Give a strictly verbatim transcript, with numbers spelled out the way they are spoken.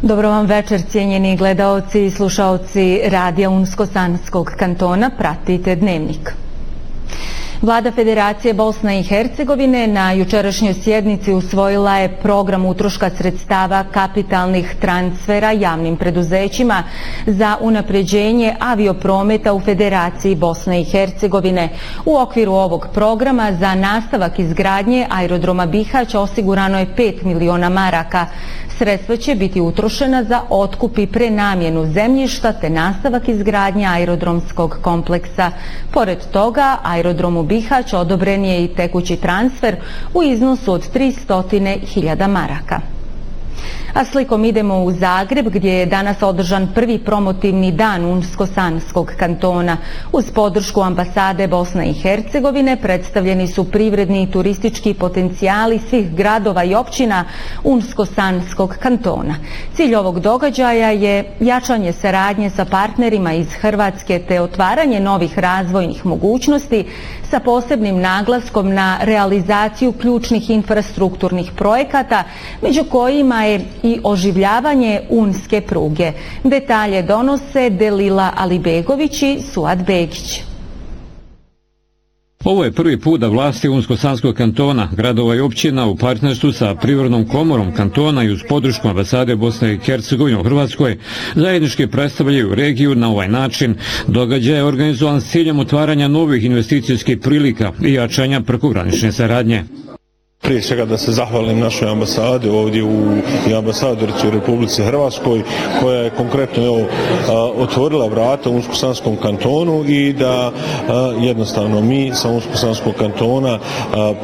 Dobro vam večer, cijenjeni gledaoci i slušaoci Radija Unsko-Sanskog kantona. Pratite Dnevnik. Vlada Federacije Bosne i Hercegovine na jučerašnjoj sjednici usvojila je program utroška sredstava kapitalnih transfera javnim preduzećima za unapređenje avioprometa u Federaciji Bosne i Hercegovine. U okviru ovog programa za nastavak izgradnje aerodroma Bihać osigurano je pet miliona maraka. Sredstva će biti utrošena za otkup i prenamjenu zemljišta te nastavak izgradnje aerodromskog kompleksa. Pored toga, aerodromu Bihać odobren je i tekući transfer u iznosu od tristo hiljada maraka. A slikom idemo u Zagreb, gdje je danas održan prvi promotivni dan Unsko-Sanskog kantona. Uz podršku ambasade Bosne i Hercegovine predstavljeni su privredni i turistički potencijali svih gradova i općina Unsko-Sanskog kantona. Cilj ovog događaja je jačanje saradnje sa partnerima iz Hrvatske te otvaranje novih razvojnih mogućnosti sa posebnim naglaskom na realizaciju ključnih infrastrukturnih projekata, među kojima je i oživljavanje unske pruge. Detalje donose Delila Alibegović i Suad Begić. Ovo je prvi put da vlasti Unsko-Sanskog kantona, gradova i općina u partnerstvu sa Privrednom komorom kantona i uz podršku ambasade Bosne i Hercegovine u Hrvatskoj zajednički predstavljaju regiju na ovaj način. Događaj je organizovan s ciljem otvaranja novih investicijskih prilika i jačanja prekogranične saradnje. Prije svega da se zahvalim našoj ambasadi ovdje u, i ambasadorici u Republici Hrvatskoj, koja je konkretno evo, otvorila vrata u Unsko-Sanskom kantonu i da jednostavno mi sa Unsko-Sanskog kantona